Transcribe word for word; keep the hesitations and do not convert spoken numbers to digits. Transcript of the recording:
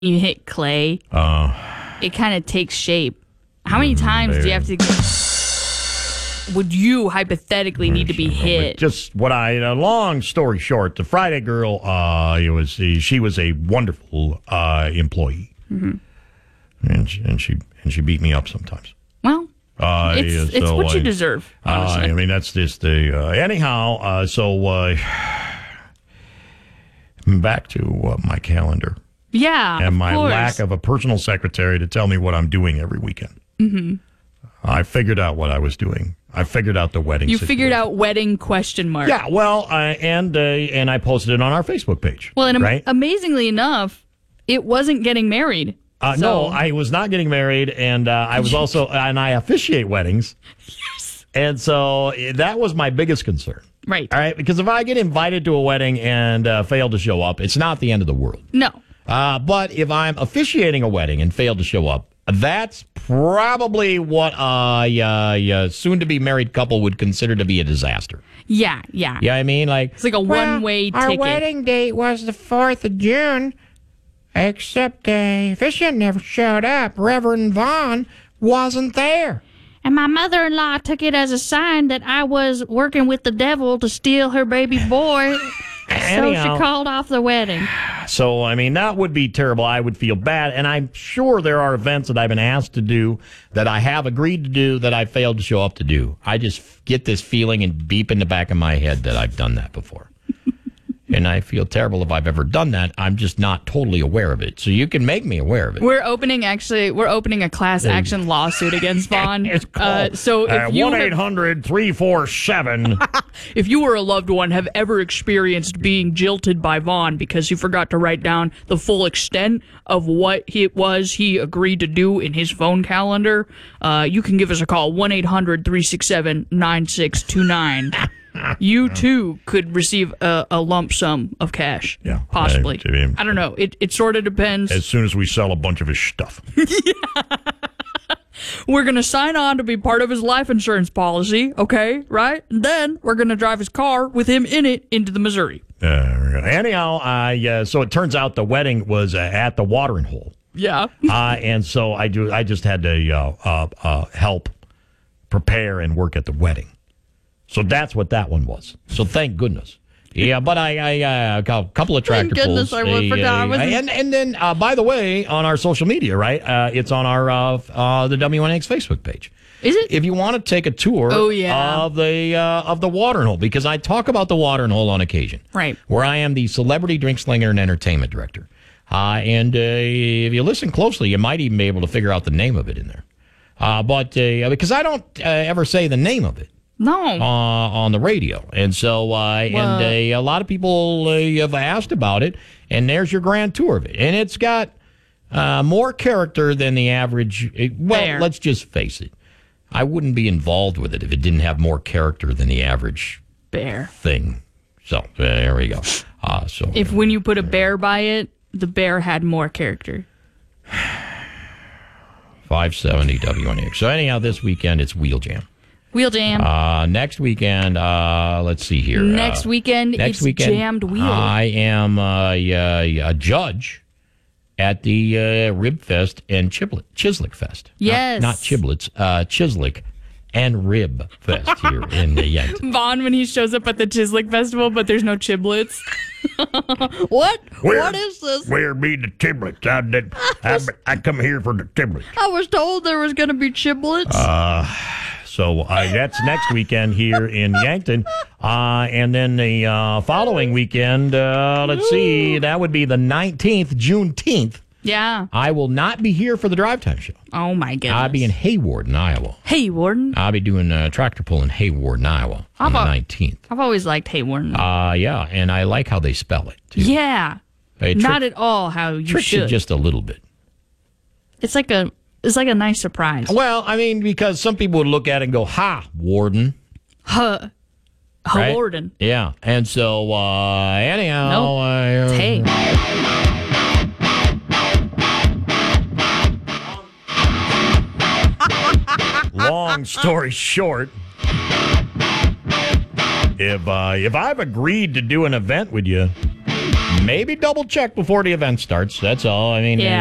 you hit clay, Uh, it kind of takes shape. How many times do you have to would you hypothetically need to be hit? Just what I, uh, long story short, the Friday girl, uh, it was she was a wonderful uh, employee, mm-hmm. and she, and she and she beat me up sometimes. Well, uh, it's, yeah, it's so, what you uh, deserve. Honestly. Uh, I mean, that's just the uh, anyhow. Uh, so uh, back to uh, my calendar. Yeah, and of my course. lack of a personal secretary to tell me what I'm doing every weekend. Mm-hmm. I figured out what I was doing. I figured out the wedding You situation. figured out wedding question mark. Yeah, well, uh, and uh, and I posted it on our Facebook page. Well, and am- right? amazingly enough, it wasn't getting married. Uh, so. No, I was not getting married, and uh, I was also, and I officiate weddings. Yes. And so eh, that was my biggest concern. Right. All right, because if I get invited to a wedding and uh, fail to show up, it's not the end of the world. No. Uh, but if I'm officiating a wedding and fail to show up, that's probably what a uh, uh, soon-to-be-married couple would consider to be a disaster. Yeah, yeah. Yeah, I mean, like... It's like a one-way our ticket. wedding date was the fourth of June, except the officiant never showed up. Reverend Vaughn wasn't there. And my mother-in-law took it as a sign that I was working with the devil to steal her baby boy. So Anyhow. she called off the wedding. So, I mean, that would be terrible. I would feel bad. And I'm sure there are events that I've been asked to do that I have agreed to do that I failed to show up to do. I just get this feeling and beep in the back of my head that I've done that before. And I feel terrible if I've ever done that. I'm just not totally aware of it. So you can make me aware of it. We're opening, actually, we're opening a class action lawsuit against Vaughn. It's called uh, so if uh, you one have- eight hundred three four seven If you or a loved one have ever experienced being jilted by Vaughn because he forgot to write down the full extent of what he, it was he agreed to do in his phone calendar, uh, you can give us a call, one eight hundred three six seven nine six two nine. You, too, could receive a, a lump sum of cash. Yeah, Possibly. I- I mean- I don't know. It, it sort of depends. as soon as we sell a bunch of his stuff. We're going to sign on to be part of his life insurance policy, okay, right? And then we're going to drive his car with him in it into the Missouri. Uh, anyhow, I, uh, so it turns out the wedding was uh, at the watering hole. Yeah. Uh, and so I do. I just had to uh, uh, uh, help prepare and work at the wedding. So that's what that one was. So thank goodness. Yeah, but I, I uh, a couple of tractor Thank goodness pulls. I would a, forgot. I a- wasn't- and and then uh, by the way, on our social media, right? Uh, it's on our uh, uh, the W N X Facebook page. Is it? If you want to take a tour Oh, yeah. of the uh, of the watering hole, because I talk about the watering hole on occasion, Right. where I am the celebrity drink slinger and entertainment director. Uh, and uh, if you listen closely, you might even be able to figure out the name of it in there. Uh, but uh, because I don't uh, ever say the name of it No. uh, on the radio, and so uh, and uh, a lot of people uh, have asked about it. And there's your grand tour of it, and it's got uh, more character than the average. It, well, Bear. let's just face it. I wouldn't be involved with it if it didn't have more character than the average Bear. thing. So uh, there we go. Uh, so If when you put a bear by it, the bear had more character. five seventy W N X. So anyhow, this weekend it's Wheel Jam. Wheel Jam. Uh, next weekend, uh, let's see here. Next uh, weekend, next it's weekend, Jammed Wheel. I am uh, a, a judge at the uh, Rib Fest and Chiblet, Chislick Fest. Not- Yes. Not, Chiblets, uh, Chislick and Rib Fest here in the Yankton. Vaughn when he shows up at the Chislick Festival, but there's no chiblets. What? What is this? Where be the Chiblets? I, did, I, I come here for the Chiblets. I was told there was going to be chiblets. Uh, So uh, that's next weekend here in Yankton. Uh, and then the uh, following weekend, uh, let's see, that would be the nineteenth, Juneteenth. yeah. I will not be here for the Drive Time Show. Oh, my goodness. I'll be in Hayward, in Iowa. Hey, Warden. I'll be doing a tractor pull in Hayward, in Iowa How on the about- nineteenth. I've always liked Hey, Warden. Uh, yeah, and I like how they spell it, too. yeah. They Not trick, at all how you tricks you should. just a little bit. It's like a it's like a nice surprise. Well, I mean, because some people would look at it and go, ha, Warden. Huh. Right? Warden. Yeah, and so, uh, anyhow. Nope. Uh, Hey. Long story short, if uh, if I've agreed to do an event with you, maybe double check before the event starts. That's all. I mean, Yeah.